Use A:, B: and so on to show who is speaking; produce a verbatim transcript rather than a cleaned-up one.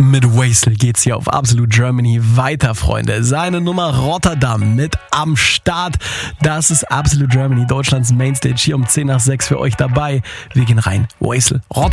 A: Mit Wasel geht's hier auf Absolute Germany weiter, Freunde. Seine Nummer Rotterdam mit am Start. Das ist Absolute Germany, Deutschlands Mainstage, hier um zehn nach sechs für euch dabei. Wir gehen rein. Wasel, Rotterdam.